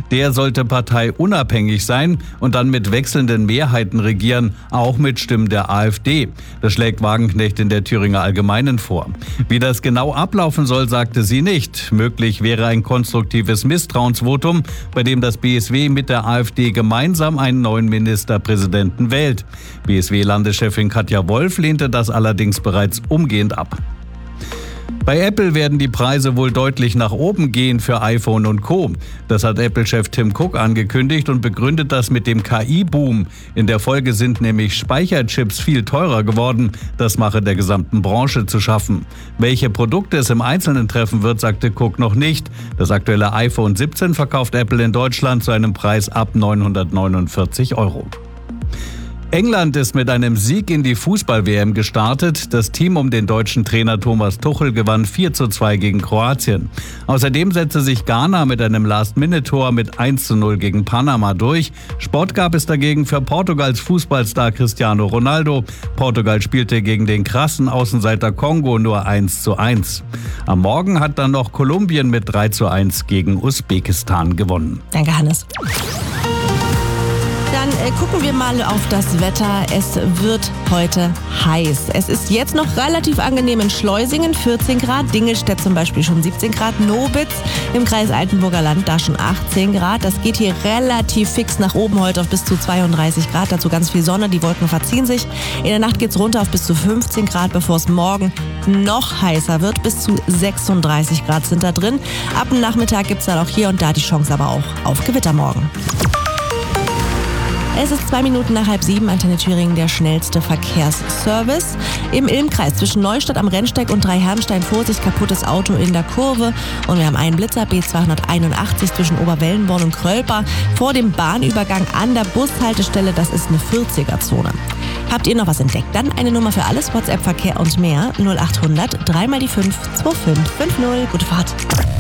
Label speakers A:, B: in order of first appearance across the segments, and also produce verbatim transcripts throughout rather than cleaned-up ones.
A: Der sollte parteiunabhängig sein und dann mit wechselnden Mehrheiten regieren, auch mit Stimmen der AfD. Das schlägt Wagenknecht in der Thüringer Allgemeinen vor. Wie das genau ablaufen soll, sagte sie nicht. Möglich wäre ein konstruktives Misstrauensvotum, bei dem das B S W mit der AfD gemeinsam einen neuen Ministerpräsidenten wählt. B S W-Landeschefin Katja Wolf lehnte das allerdings bereits umgehend ab. Bei Apple werden die Preise wohl deutlich nach oben gehen für iPhone und Co. Das hat Apple-Chef Tim Cook angekündigt und begründet das mit dem K I-Boom. In der Folge sind nämlich Speicherchips viel teurer geworden. Das mache der gesamten Branche zu schaffen. Welche Produkte es im Einzelnen treffen wird, sagte Cook noch nicht. Das aktuelle iPhone siebzehn verkauft Apple in Deutschland zu einem Preis ab neunhundertneunundvierzig Euro. England ist mit einem Sieg in die Fußball-W M gestartet. Das Team um den deutschen Trainer Thomas Tuchel gewann vier zu zwei gegen Kroatien. Außerdem setzte sich Ghana mit einem Last-Minute-Tor mit eins zu null gegen Panama durch. Sport gab es dagegen für Portugals Fußballstar Cristiano Ronaldo. Portugal spielte gegen den krassen Außenseiter Kongo nur eins zu eins. Am Morgen hat dann noch Kolumbien mit drei zu eins gegen Usbekistan gewonnen.
B: Danke, Hannes. Dann äh, gucken wir mal auf das Wetter. Es wird heute heiß. Es ist jetzt noch relativ angenehm in Schleusingen, vierzehn Grad. Dingelstedt zum Beispiel schon siebzehn Grad. Nobitz im Kreis Altenburger Land, da schon achtzehn Grad. Das geht hier relativ fix nach oben heute auf bis zu zweiunddreißig Grad. Dazu ganz viel Sonne, die Wolken verziehen sich. In der Nacht geht es runter auf bis zu fünfzehn Grad, bevor es morgen noch heißer wird. Bis zu sechsunddreißig Grad sind da drin. Ab dem Nachmittag gibt es dann auch hier und da die Chance aber auch auf Gewitter morgen. Es ist zwei Minuten nach halb sieben, Antenne Thüringen, der schnellste Verkehrsservice. Im Ilmkreis zwischen Neustadt am Rennsteig und Dreiherrenstein, Vorsicht, kaputtes Auto in der Kurve. Und wir haben einen Blitzer, B zweihunderteinundachtzig zwischen Oberwellenborn und Krölper. Vor dem Bahnübergang an der Bushaltestelle, das ist eine vierziger-Zone. Habt ihr noch was entdeckt? Dann eine Nummer für alles, WhatsApp, Verkehr und mehr. null achthundert, drei mal die fünf, zwei fünf fünf null. Gute Fahrt.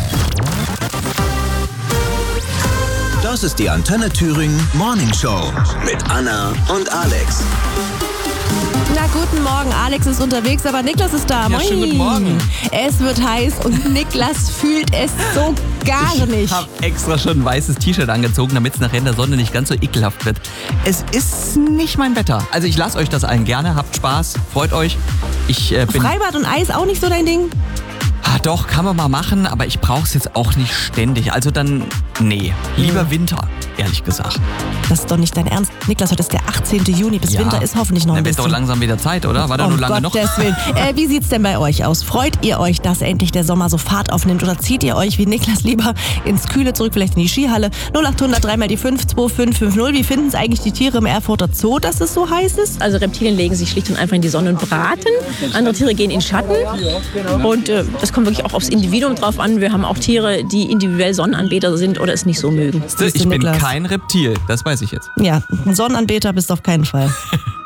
C: Das ist die Antenne Thüringen Morning Show mit Anna und Alex.
B: Na, guten Morgen. Alex ist unterwegs, aber Niklas ist da.
D: Ja,
B: Moin.
D: schönen guten Morgen.
B: Es wird heiß und Niklas fühlt es so gar nicht.
D: Ich habe extra schon ein weißes T-Shirt angezogen, damit es nachher in der Sonne nicht ganz so ekelhaft wird. Es ist nicht mein Wetter. Also ich lasse euch das allen gerne. Habt Spaß, freut euch. Ich äh, bin
B: Freibad und Eis auch nicht so dein Ding?
D: Ah, doch, kann man mal machen, aber ich brauche es jetzt auch nicht ständig. Also dann, nee, lieber
B: Hm.
D: Winter, ehrlich gesagt.
B: Das ist doch nicht dein Ernst. Niklas, heute ist der achtzehnte Juni. Bis
D: Ja.
B: Winter ist hoffentlich noch ein
D: Dann wird
B: bisschen.
D: doch langsam wieder Zeit, oder? War da
B: um
D: nur lange noch?
B: Gottes Willen. Äh, wie sieht's denn bei euch aus? Freut ihr euch, dass endlich der Sommer so Fahrt aufnimmt? Oder zieht ihr euch wie Niklas lieber ins Kühle zurück, vielleicht in die Skihalle? null achthundert, drei mal die fünf, zwei fünf fünf null. Wie finden es eigentlich die Tiere im Erfurter Zoo, dass es so heiß ist?
E: Also Reptilien legen sich schlicht und einfach in die Sonne und braten. Andere Tiere gehen in Schatten. Und äh, das kommt wirklich auch aufs Individuum drauf an. Wir haben auch Tiere, die individuell Sonnenanbeter sind oder es nicht so mögen.
D: Ich bin
B: Niklas.
D: kein Reptil, das weiß ich jetzt.
B: Ja, ein Sonnenanbeter bist du auf keinen Fall.